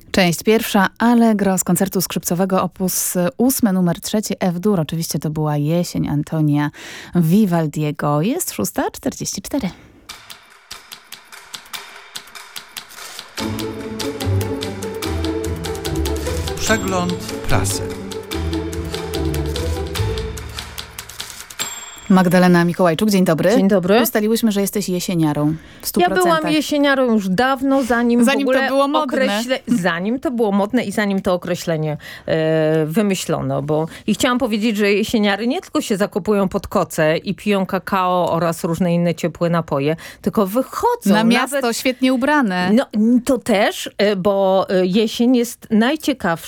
Część pierwsza, Allegro z koncertu skrzypcowego op. 8 numer 3 F-dur. Oczywiście to była jesień Antonia Vivaldiego. Jest 6:44. Przegląd prasy. Magdalena Mikołajczuk, dzień dobry. Dzień dobry. Ustaliłyśmy, że jesteś jesieniarą w 100%. Ja byłam jesieniarą już dawno, zanim w ogóle to było modne. zanim to było modne i zanim to określenie wymyślono. I chciałam powiedzieć, że jesieniary nie tylko się zakopują pod koce i piją kakao oraz różne inne ciepłe napoje, tylko wychodzą. Na miasto świetnie ubrane. No to też, bo jesień jest